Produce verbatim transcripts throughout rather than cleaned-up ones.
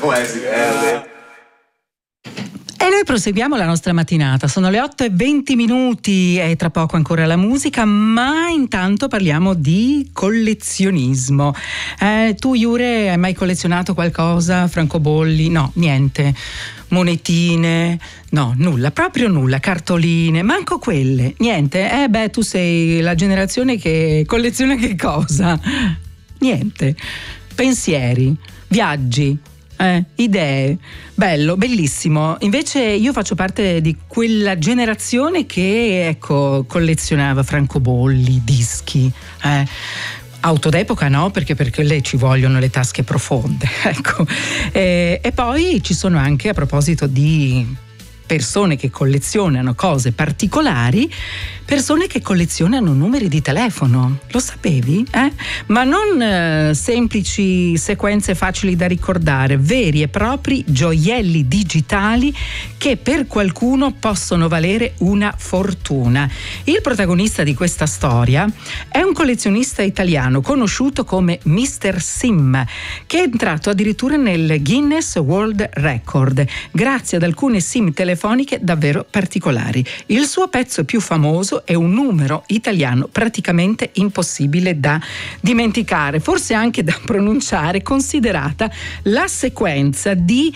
quasi, eh. E noi proseguiamo la nostra mattinata, sono le otto e venti minuti e tra poco ancora la musica, ma intanto parliamo di collezionismo. Eh, tu Jure hai mai collezionato qualcosa? Francobolli? No, niente. Monetine? No, nulla, proprio nulla. Cartoline? Manco quelle, niente. Eh beh, tu sei la generazione che colleziona che cosa? Niente. Pensieri, viaggi, Eh, idee, bello, bellissimo. Invece io faccio parte di quella generazione che, ecco, collezionava francobolli, dischi, eh. Auto d'epoca no, perché per quelle ci vogliono le tasche profonde, ecco. E, e poi ci sono anche, a proposito di persone che collezionano cose particolari, persone che collezionano numeri di telefono. Lo sapevi? Eh? Ma non eh, semplici sequenze facili da ricordare, veri e propri gioielli digitali che per qualcuno possono valere una fortuna. Il protagonista di questa storia è un collezionista italiano conosciuto come mister Sim, che è entrato addirittura nel Guinness World Record grazie ad alcune sim telefoniche davvero particolari. Il suo pezzo più famoso è un numero italiano praticamente impossibile da dimenticare, forse anche da pronunciare, considerata la sequenza di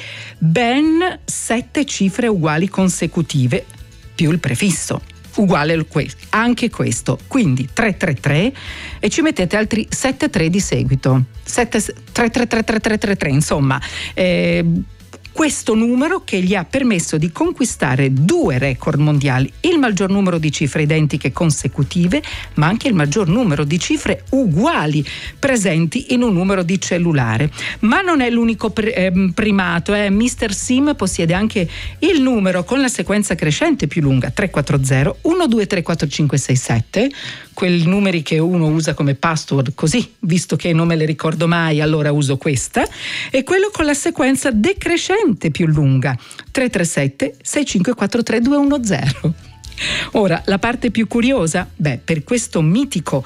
ben sette cifre uguali consecutive più il prefisso uguale anche questo, quindi tre tre tre e ci mettete altri sette tre di seguito, tre tre tre tre tre tre tre, insomma eh, questo numero che gli ha permesso di conquistare due record mondiali, il maggior numero di cifre identiche consecutive, ma anche il maggior numero di cifre uguali presenti in un numero di cellulare. Ma non è l'unico pr- eh, primato, eh. mister Sim possiede anche il numero con la sequenza crescente più lunga, tre quattro zero uno due tre quattro cinque sei sette, quei numeri che uno usa come password, così, visto che non me le ricordo mai, allora uso questa, e quello con la sequenza decrescente più lunga, tre tre sette sei cinque quattro tre due uno zero. Ora, la parte più curiosa, beh, per questo mitico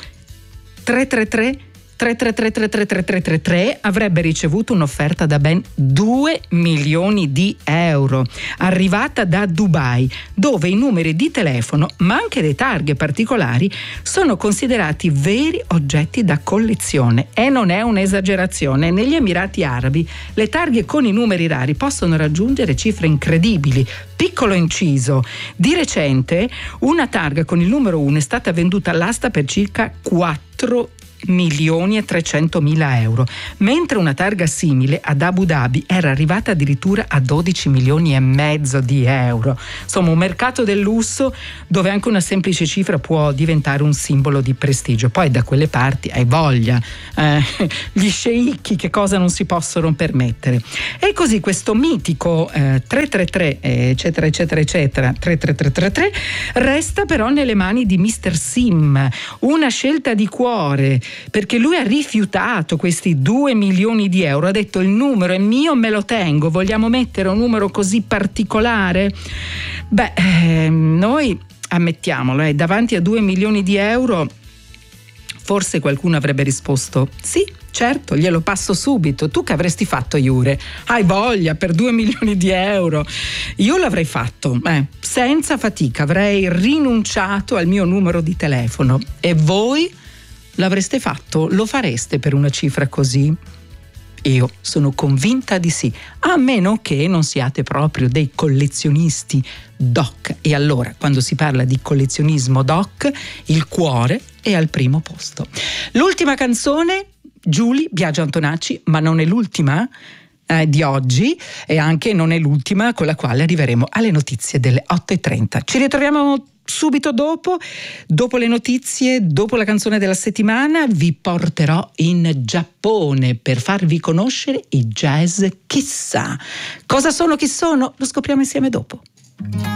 tre tre tre tre tre tre tre tre tre tre tre tre avrebbe ricevuto un'offerta da ben due milioni di euro, arrivata da Dubai, dove i numeri di telefono, ma anche le targhe particolari, sono considerati veri oggetti da collezione. E non è un'esagerazione, negli Emirati Arabi le targhe con i numeri rari possono raggiungere cifre incredibili. Piccolo inciso, di recente una targa con il numero uno è stata venduta all'asta per circa quattro milioni e trecentomila euro, mentre una targa simile ad Abu Dhabi era arrivata addirittura a dodici milioni e mezzo di euro. Insomma, un mercato del lusso dove anche una semplice cifra può diventare un simbolo di prestigio. Poi da quelle parti hai voglia, eh, gli sceicchi che cosa non si possono permettere. E così questo mitico eh, tre tre tre eccetera eccetera eccetera tre tre tre tre tre resta però nelle mani di mister Sim, una scelta di cuore, perché lui ha rifiutato questi due milioni di euro, ha detto il numero è mio, me lo tengo, vogliamo mettere un numero così particolare? Beh, eh, noi ammettiamolo, eh, davanti a due milioni di euro forse qualcuno avrebbe risposto sì, certo, glielo passo subito. Tu che avresti fatto, Jure? Hai voglia, per due milioni di euro? Io l'avrei fatto, eh, senza fatica, avrei rinunciato al mio numero di telefono. E voi? L'avreste fatto? Lo fareste per una cifra così? Io sono convinta di sì, a meno che non siate proprio dei collezionisti doc. E allora, quando si parla di collezionismo doc, il cuore è al primo posto. L'ultima canzone, Giulia Biagio Antonacci, ma non è l'ultima eh, di oggi, e anche non è l'ultima con la quale arriveremo alle notizie delle otto e trenta. Ci ritroviamo subito dopo, dopo le notizie, dopo la canzone della settimana. Vi porterò in Giappone per farvi conoscere i jazz chissà. Cosa sono, chi sono? Lo scopriamo insieme dopo.